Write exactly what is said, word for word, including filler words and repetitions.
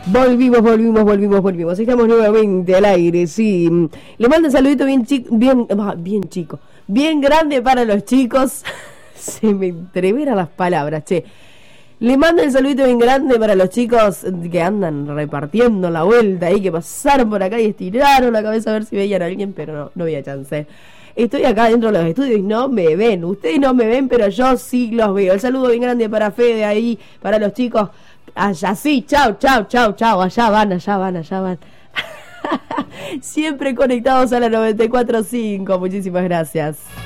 Volvimos, volvimos, volvimos, volvimos. Estamos nuevamente al aire, sí. Le mando un saludito bien chico, bien, bien chico, bien grande para los chicos. Se me entreveran las palabras, che. Le mando el saludito bien grande para los chicos que andan repartiendo la vuelta ahí, que pasaron por acá y estiraron la cabeza a ver si veían a alguien, pero no, no había chance. Estoy acá dentro de los estudios y no me ven. Ustedes no me ven, pero yo sí los veo. El saludo bien grande para Fede ahí, para los chicos. Allá sí, chao, chao, chao, chao. Allá van, allá van, allá van. Siempre conectados a la noventa y cuatro punto cinco. Muchísimas gracias.